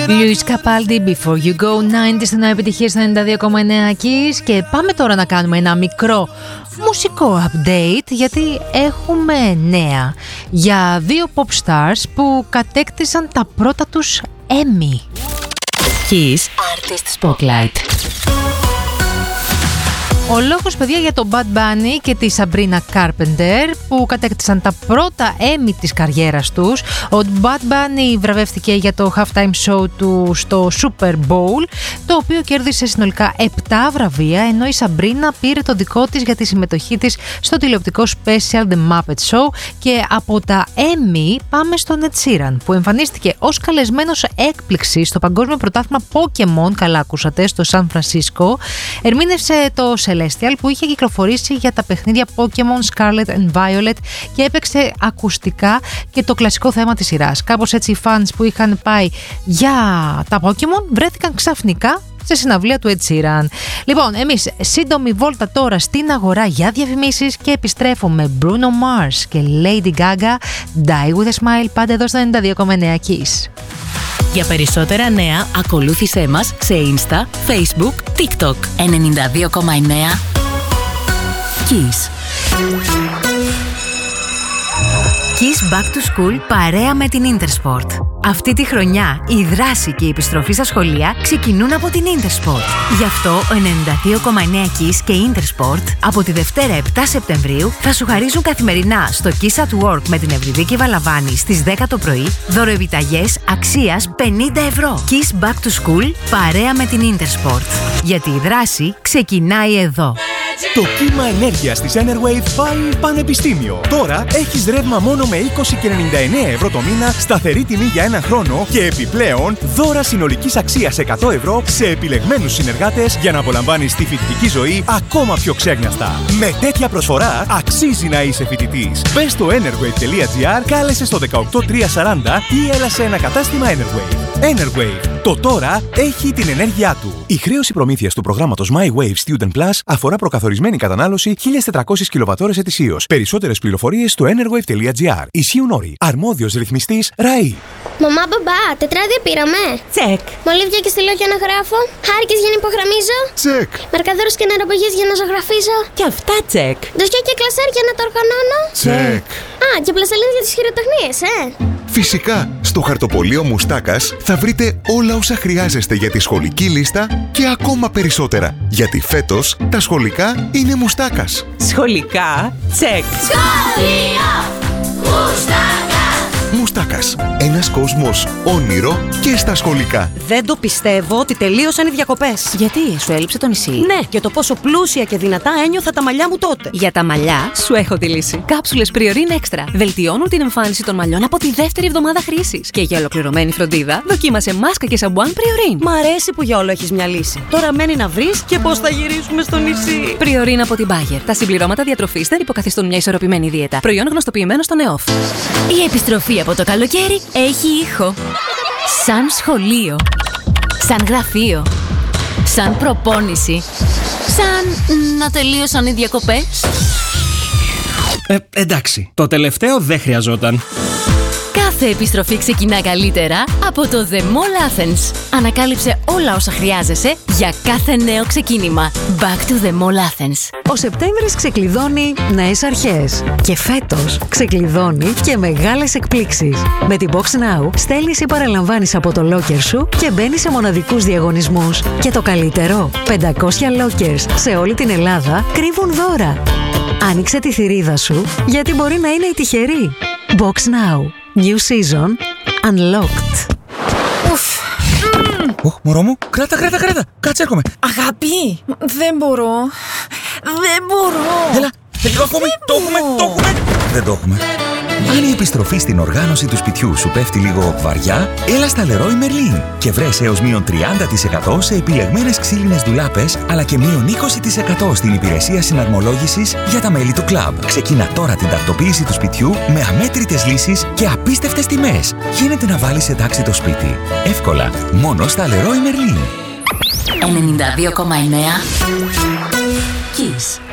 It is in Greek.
Luis Capaldi, Before You Go, 90 στην επιτυχία στα 92,9 Kiss. Και πάμε τώρα να κάνουμε ένα μικρό μουσικό update, γιατί έχουμε νέα για δύο pop stars που κατέκτησαν τα πρώτα τους Emmy. Kiss Artist Spotlight. Ο λόγος, παιδιά, για τον Bad Bunny και τη Sabrina Carpenter που κατέκτησαν τα πρώτα Emmy της καριέρας τους. Ο Bad Bunny βραβεύτηκε για το halftime show του στο Super Bowl, το οποίο κέρδισε συνολικά 7 βραβεία, ενώ η Sabrina πήρε το δικό της για τη συμμετοχή της στο τηλεοπτικό special The Muppet Show. Και από τα Emmy πάμε στον Ed Sheeran, που εμφανίστηκε ως καλεσμένος έκπληξη στο Παγκόσμιο Πρωτάθλημα Pokémon, καλά ακούσατε, στο Σαν Φρανσίσκο. Ερμήνευσε το Celestial που είχε κυκλοφορήσει για τα παιχνίδια Pokémon Scarlet and Violet και έπαιξε ακουστικά και το κλασικό θέμα της σειράς. Κάπως έτσι οι fans που είχαν πάει για τα Pokémon βρέθηκαν ξαφνικά σε συναυλία του Ed Sheeran. Λοιπόν, εμείς σύντομη βόλτα τώρα στην αγορά για διαφημίσεις και επιστρέφουμε Bruno Mars και Lady Gaga, Die With A Smile, πάντα εδώ στα 92,9 Kiss. Για περισσότερα νέα, ακολούθησέ μας σε Insta, Facebook, TikTok. 92,9 Kiss. Kiss Back to School παρέα με την Intersport. Αυτή τη χρονιά η δράση και η επιστροφή στα σχολεία ξεκινούν από την Intersport. Γι' αυτό ο 92,9 Kiss και η Intersport από τη Δευτέρα 7 Σεπτεμβρίου θα σου χαρίζουν καθημερινά στο Kiss at Work με την Ευρυδίκη Βαλαβάνη στις 10 το πρωί δωροεπιταγές αξίας 50 ευρώ. Kiss Back to School παρέα με την Intersport. Γιατί η δράση ξεκινάει εδώ. Το κύμα ενέργειας της Enerwave πάει πανεπιστήμιο. Τώρα έχεις ρεύμα μόνο με 20 και 99 ευρώ το μήνα, σταθερή τιμή για ένα χρόνο και επιπλέον δώρα συνολικής αξίας 100 ευρώ σε επιλεγμένους συνεργάτες για να απολαμβάνεις τη φοιτητική ζωή ακόμα πιο ξέγνιαστα. Με τέτοια προσφορά αξίζει να είσαι φοιτητής. Μπες στο enerwave.gr, κάλεσε στο 18340 ή έλα σε ένα κατάστημα Enerwave. Enerwave. Το τώρα έχει την ενέργειά του. Η χρέωση προμήθειας του προγράμματος My Wave Student Plus αφορά προκαθορισμένη κατανάλωση 1.400 κιλοβατώρες ετησίως. Περισσότερες πληροφορίες στο enerwave.gr. Ισχύουν όροι. Αρμόδιος ρυθμιστής ΡΑΗ. Μαμά, μπαμπά, τετράδια πήραμε. Τσεκ. Μολύβια και στυλό για να γράφω. Χάρηκες για να υπογραμμίζω. Τσεκ. Μαρκαδόρους και νεροπαγές για να ζωγραφίζω. Και αυτά τσεκ. Ντοσιά και κλασάρ για να τα οργανώνω. Τσεκ. Α, και πλαστελίνες για τις χειροτεχνίες, Φυσικά, στο χαρτοπολείο Μουστάκας θα βρείτε όλα όσα χρειάζεστε για τη σχολική λίστα και ακόμα περισσότερα. Γιατί φέτος τα σχολικά είναι Μουστάκας. Σχολικά τσεκ. Σχολείο Μουστάκα. Μουστάκας. Ένας κόσμος όνειρο και στα σχολικά. Δεν το πιστεύω ότι τελείωσαν οι διακοπές. Γιατί, σου έλειψε το νησί? Ναι, για το πόσο πλούσια και δυνατά ένιωθα τα μαλλιά μου τότε. Για τα μαλλιά, σου έχω τη λύση. Κάψουλες Priorin Extra βελτιώνουν την εμφάνιση των μαλλιών από τη δεύτερη εβδομάδα χρήσης. Και για ολοκληρωμένη φροντίδα, δοκίμασε μάσκα και σαμπουάν Priorin. Μ' αρέσει που για όλο έχεις μια λύση. Τώρα μένει να βρεις και πώς θα γυρίσουμε στο νησί. Priorin από την Bayer. Τα συμπληρώματα διατροφής δεν υποκαθιστούν μια ισορροπημένη δίαιτα. Προϊόν γνωστοποιημένο στο ΝΕΟΦ. Η επιστροφή από το καλοκαίρι έχει ήχο. Σαν σχολείο. Σαν γραφείο. Σαν προπόνηση. Σαν να τελείωσαν οι διακοπές. Εντάξει, το τελευταίο δεν χρειαζόταν. Κάθε επιστροφή ξεκινά καλύτερα από το The Mall Athens. Ανακάλυψε όλα όσα χρειάζεσαι για κάθε νέο ξεκίνημα. Back to The Mall Athens. Ο Σεπτέμβρης ξεκλειδώνει νέες αρχές. Και φέτος ξεκλειδώνει και μεγάλες εκπλήξεις. Με την Box Now στέλνεις ή παραλαμβάνεις από το locker σου και μπαίνεις σε μοναδικούς διαγωνισμούς. Και το καλύτερο, 500 lockers σε όλη την Ελλάδα κρύβουν δώρα. Άνοιξε τη θηρίδα σου, γιατί μπορεί να είναι η τυχερή. Box Now. New season unlocked. Μωρό μου, κράτα. Κάτσε, έρχομαι. Αγάπη, δεν μπορώ. Έλα, ακόμη, το έχουμε. Δεν το έχουμε. Αν η επιστροφή στην οργάνωση του σπιτιού σου πέφτει λίγο βαριά, έλα στα Leroy Merlin και βρες έως μείον 30% σε επιλεγμένες ξύλινες ντουλάπες, αλλά και μείον 20% στην υπηρεσία συναρμολόγησης για τα μέλη του κλαμπ. Ξεκίνα τώρα την τακτοποίηση του σπιτιού με αμέτρητες λύσεις και απίστευτες τιμές. Γίνεται να βάλεις σε τάξη το σπίτι. Εύκολα, μόνο στα Leroy Merlin. 92,9 Kiss.